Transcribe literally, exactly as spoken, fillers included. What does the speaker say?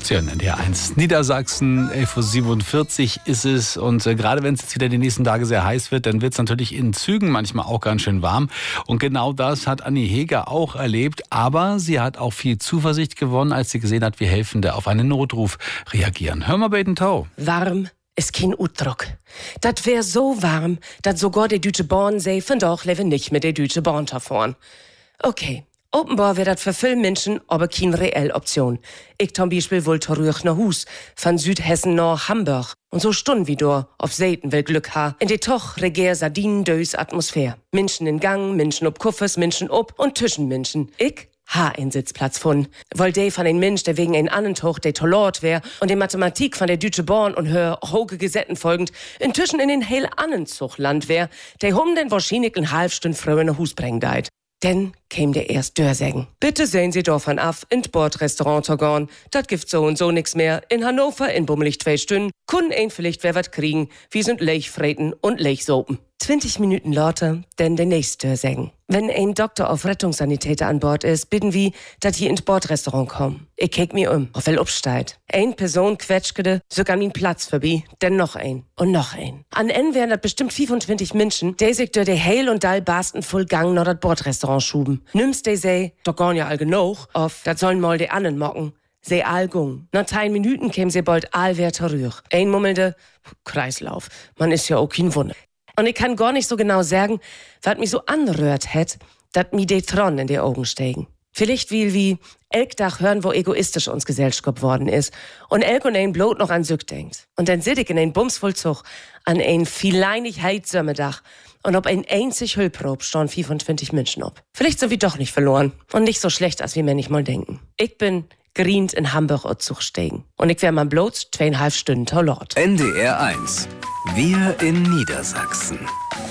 Sie hören N D R eins Niedersachsen, elf Uhr siebenundvierzig ist es. Und äh, gerade wenn es jetzt wieder die nächsten Tage sehr heiß wird, dann wird es natürlich in Zügen manchmal auch ganz schön warm. Und genau das hat Anni Heger auch erlebt. Aber sie hat auch viel Zuversicht gewonnen, als sie gesehen hat, wie Helfende auf einen Notruf reagieren. Hör mal bei den Tau. Warm ist kein Utdruck. Das wär so warm, dass sogar die Deutsche Bahn sei, von doch lebe nicht mit der Deutsche Bahn fahren. Okay. Offenbar wäre das für viele Menschen aber keine reelle Option. Ich zum Beispiel will zurück nach Hus, von Südhessen nach Hamburg. Und so Stunden wie du auf Seiten will Glück ha. In der toch regier Sardinen dös Atmosphäre. Menschen in Gang, Menschen ob Kuffers, Menschen ob und zwischen Menschen. Ich ha einen Sitzplatz von. Weil der von den Mensch, der wegen ein Annentuch der Tolort wär und die Mathematik von der Deutsche Bahn und hör hoge Gesetten folgend inzwischen in den heil Annenzuchland wär, der hum den wahrscheinlich eine halbe Stunde früher nach Hus bringen deit. Denn käm der erst Dörsägen. Bitte sehen Sie davon af, in Bordrestaurant Torgorn. Dat gibt so und so nix mehr. In Hannover in bummelig zwei Stunden. Kun ein vielleicht wer wat kriegen. Wir sind Lechfreten und Lechsopen. zwanzig Minuten lauter, denn der nächste Dörsägen. Wenn ein Doktor auf Rettungssanitäter an Bord ist, bitten wir, dass hier ins Bordrestaurant kommen. Ich kick mir um, auf wel upsteigt. Ein Person quetschkede, so kann min Platz vorbei, denn noch ein und noch ein. An N wären das bestimmt fünfundzwanzig Menschen, die sich durch die Heil und Dall barsten voll Gang nach das Bordrestaurant schuben. Nimmst die sei, doch gorn ja all genug, auf, dat sollen mal die annen mocken. Se all gung. Nach zehn Minuten käm sie bald all wer zurück. Ein mummelnde Kreislauf. Man ist ja auch kein Wunder. Und ich kann gar nicht so genau sagen, was mich so anrührt hätt, dat mi de Tron in die Augen steigen. Vielleicht will wie elk Dach hören, wo egoistisch uns Gesellschaft geworden ist. Und elk und ein Blut noch an Sück denkt. Und dann sit ich in ein Bumsvollzug an ein vieleinig Heizsömmedach. Und ob ein einzig Hüllprob stehen fünfundzwanzig Menschen ob. Vielleicht sind wir doch nicht verloren. Und nicht so schlecht, als wir manchmal denken. Ich bin grient in Hamburg und Zug steigen. Und ich wär mal bloß zweieinhalb Stunden Tolort. N D R eins. Wir in Niedersachsen.